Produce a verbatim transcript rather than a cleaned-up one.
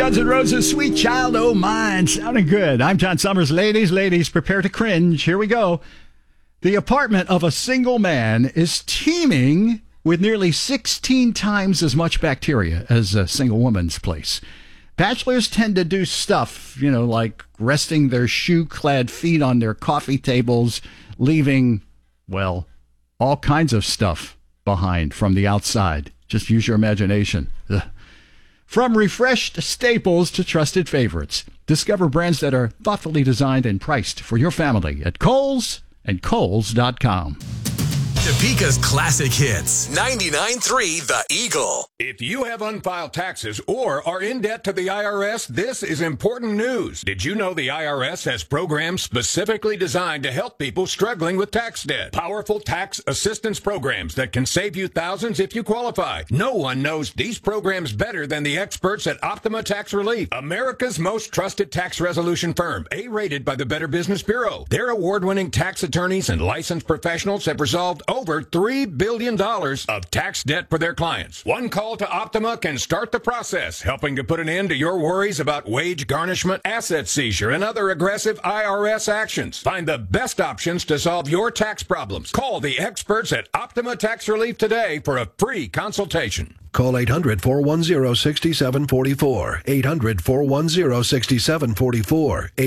Guns N' Roses, Sweet Child O' Mine. Sounding good. I'm John Summers. Ladies, ladies, prepare to cringe. Here we go. The apartment of a single man is teeming with nearly sixteen times as much bacteria as a single woman's place. Bachelors tend to do stuff, you know, like resting their shoe-clad feet on their coffee tables, leaving, well, all kinds of stuff behind from the outside. Just use your imagination. Ugh. From refreshed staples to trusted favorites, discover brands that are thoughtfully designed and priced for your family at Kohl's and Kohl's dot com. Topeka's classic hits. ninety-nine point three The Eagle. If you have unfiled taxes or are in debt to the I R S, this is important news. Did you know the I R S has programs specifically designed to help people struggling with tax debt? Powerful tax assistance programs that can save you thousands if you qualify. No one knows these programs better than the experts at Optima Tax Relief, America's most trusted tax resolution firm, A-rated by the Better Business Bureau. Their award-winning tax attorneys and licensed professionals have resolved over three billion dollars of tax debt for their clients. One call to Optima can start the process, helping to put an end to your worries about wage garnishment, asset seizure, and other aggressive I R S actions. Find the best options to solve your tax problems. Call the experts at Optima Tax Relief today for a free consultation. Call eight hundred, four one zero, six seven four four. eight hundred, four one zero, six seven four four.